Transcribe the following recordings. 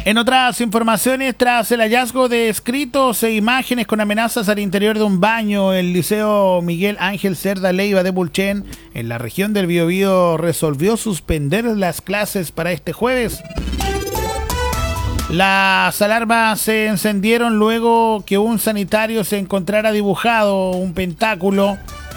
En otras informaciones, tras el hallazgo de escritos e imágenes con amenazas al interior de un baño, el Liceo Miguel Ángel Cerda Leiva de Bulchen, en la región del Biobío, resolvió suspender las clases para este jueves. Las alarmas se encendieron luego que un sanitario se encontrara dibujado un pentáculo.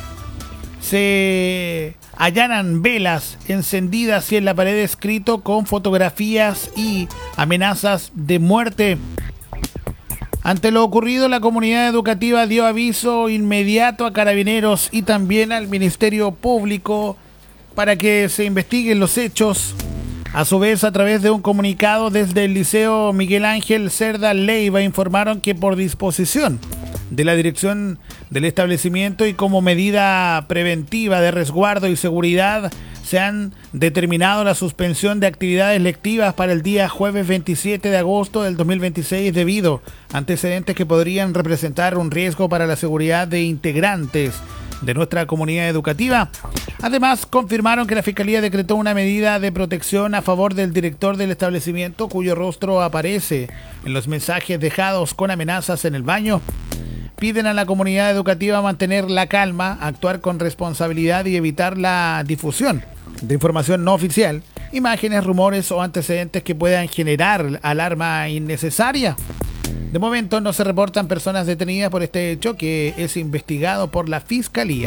Se allanan velas encendidas y en la pared escrito con fotografías y amenazas de muerte. Ante lo ocurrido, la comunidad educativa dio aviso inmediato a Carabineros y también al Ministerio Público para que se investiguen los hechos. A su vez, a través de un comunicado desde el Liceo Miguel Ángel Cerda Leiva, informaron que por disposición de la dirección del establecimiento y como medida preventiva de resguardo y seguridad, se han determinado la suspensión de actividades lectivas para el día jueves 27 de agosto del 2026 debido a antecedentes que podrían representar un riesgo para la seguridad de integrantes de nuestra comunidad educativa. Además, confirmaron que la Fiscalía decretó una medida de protección a favor del director del establecimiento, cuyo rostro aparece en los mensajes dejados con amenazas en el baño. Piden a la comunidad educativa mantener la calma, actuar con responsabilidad y evitar la difusión de información no oficial, imágenes, rumores o antecedentes que puedan generar alarma innecesaria. De momento no se reportan personas detenidas por este hecho, que es investigado por la Fiscalía.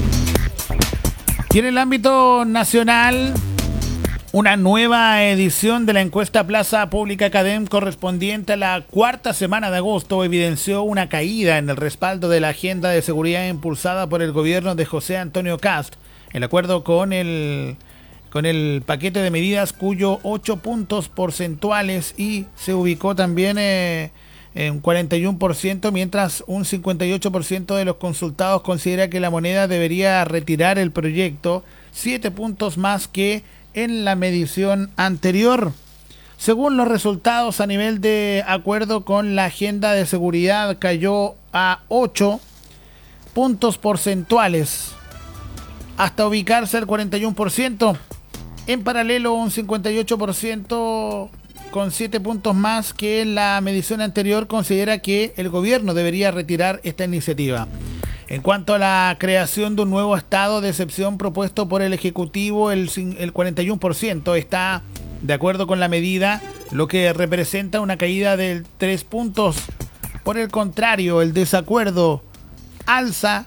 Y en el ámbito nacional, una nueva edición de la encuesta Plaza Pública Cadem correspondiente a la cuarta semana de agosto evidenció una caída en el respaldo de la agenda de seguridad impulsada por el gobierno de José Antonio Kast, en acuerdo con el paquete de medidas cuyo 8 puntos porcentuales y se ubicó también en 41%, mientras un 58% de los consultados considera que la moneda debería retirar el proyecto, 7 puntos más que en la medición anterior. Según los resultados, a nivel de acuerdo con la agenda de seguridad, cayó a 8 puntos porcentuales hasta ubicarse al 41%. En paralelo, un 58% con 7 puntos más que en la medición anterior considera que el gobierno debería retirar esta iniciativa. En cuanto a la creación de un nuevo estado de excepción propuesto por el Ejecutivo, el 41% está de acuerdo con la medida, lo que representa una caída de 3 puntos. Por el contrario, el desacuerdo alcanza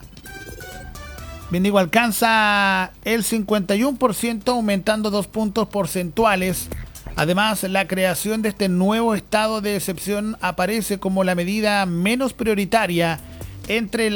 el 51%, aumentando 2 puntos porcentuales. Además, la creación de este nuevo estado de excepción aparece como la medida menos prioritaria entre